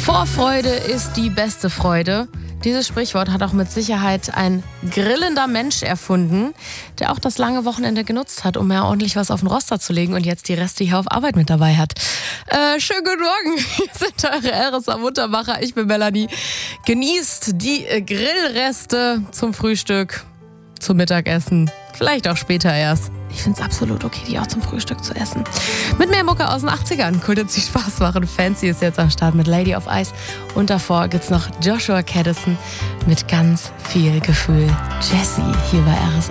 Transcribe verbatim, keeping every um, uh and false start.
Vorfreude ist die beste Freude. Dieses Sprichwort hat auch mit Sicherheit ein grillender Mensch erfunden, der auch das lange Wochenende genutzt hat, um mehr ordentlich was auf den Roster zu legen und jetzt die Reste hier auf Arbeit mit dabei hat. Äh, schönen guten Morgen, hier sind eure R S A-Muntermacher, ich bin Melanie. Genießt die äh, Grillreste zum Frühstück, zum Mittagessen, vielleicht auch später erst. Ich finde es absolut okay, die auch zum Frühstück zu essen. Mit mehr Mucke aus den achtzigern. Cool, dass sie Spaß machen. Fancy ist jetzt am Start mit Lady of Ice. Und davor gibt's noch Joshua Caddison mit ganz viel Gefühl. Jessie hier bei R S A.